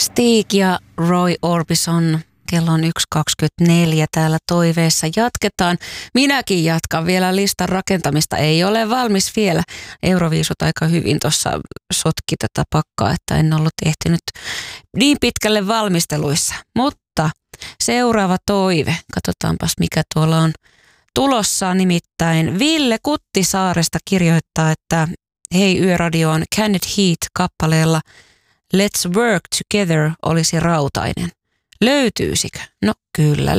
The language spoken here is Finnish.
Stig ja Roy Orbison. Kello on 1.24 täällä toiveessa. Jatketaan. Minäkin jatkan vielä listan rakentamista. Ei ole valmis vielä. Euroviisut aika hyvin tuossa sotki tätä pakkaa, että en ollut ehtinyt niin pitkälle valmisteluissa. Mutta seuraava toive. Katsotaanpas mikä tuolla on tulossa. Nimittäin Ville Kuttisaaresta kirjoittaa, että hei Yöradioon Candid Heat-kappaleella Let's Work Together olisi rautainen. Löytyisikö? No kyllä